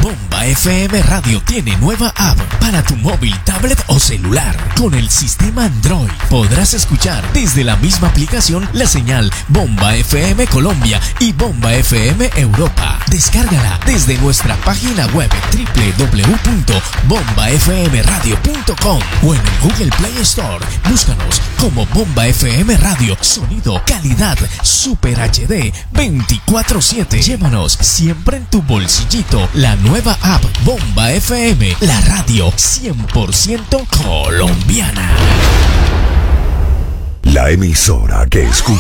Bomba FM Radio tiene nueva app para tu móvil, tablet o celular. Con el sistema Android podrás escuchar desde la misma aplicación la señal Bomba FM Colombia y Bomba FM Europa. Descárgala desde nuestra página web www.bombafmradio.com o en el Google Play Store. Búscanos como Bomba FM Radio. Sonido, calidad, Super HD 24/7. Llévanos siempre en tu bolsillito la nueva app Bomba FM, la radio 100% colombiana. La emisora que escucha